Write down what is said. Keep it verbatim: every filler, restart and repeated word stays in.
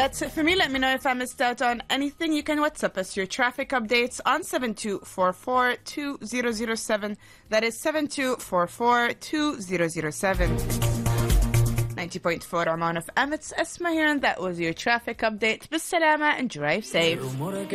That's it for me. Let me know if I missed out on anything. You can WhatsApp us your traffic updates on seven two four four two zero zero seven. That is seven two four four two zero zero seven. ninety point four Oman of M. It's Esma here, and that was your traffic update. Bisalama and drive safe.